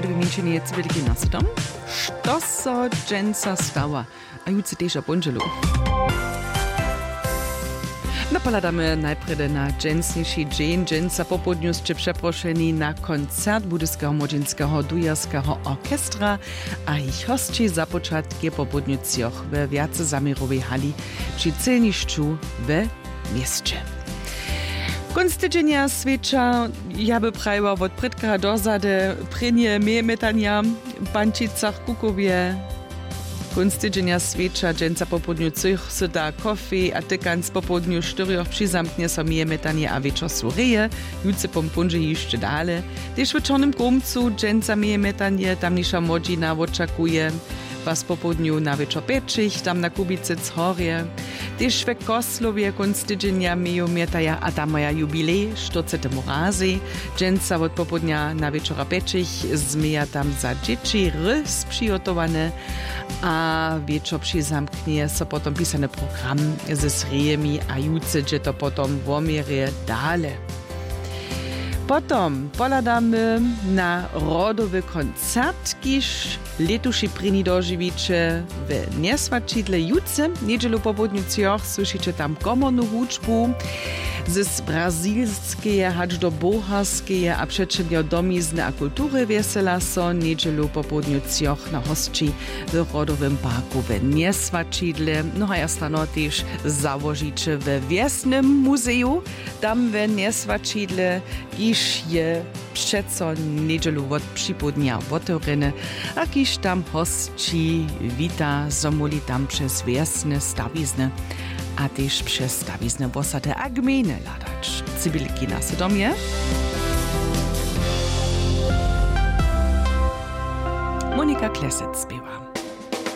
wymienienie cywilki na dom. Što so dżęca stała? A jutro też o bądźelu. Napaladamy najpierw na dżęsniejszy dzień. Dżęca po południu ste przeproszeni na koncert Budyskiego Młodzieńskiego Dujarskiego Orkestra, a ich hostci za początki po południu w wiacozamirowej hali przy celniszczu w mieście. Konstydzenia świecza, ja by prajła od predka dozady, prynie metania, Bančicach, Kukowie. Konstydzenia świecza, dżęca po południu da kofi, a tykans po południu 4 przyzamknie so metanie a wieczor sureje, jutce pompunże jeszcze dalej. Też w czarnym komcu dżęca metanie, tamniejsza młodzina oczekuje, was po południu na wieczor peczich, tam na Kubice Chorie. Też w Koslowie konstydzenia metaja, a tam moja jubilej, 40 razy. Dżęca od popołudnia na wieczora peczich, zmieja tam za dzieci rys przygotowane, a wieczor przyzamknie so potom pisany program ze srejemi, a jutce, że to potom womierje dalej. Potom poladamy na rodowy koncert, kiż letuši prini doživiče w Niesvačidle jutce. Niedzielu po południu słyszycie tam komornu hudžbu z brazilskie, hacz do boharskie, a przedszednio domizny a kultury wesela so. Niedzielu po południu na hostči w rodowym parku w Niesvačidle. No a jasno też założycie w Wiesnym muzeju, tam w Niesvačidle, kiż je przeco niedzielu od przypodnia otworene, a kiż tam hostči wita zomoli tam przez wiesne stawizny, a też przez stawizny wosate a gminy ladać. Cywilki na domie. Monika Klesec śpiewa.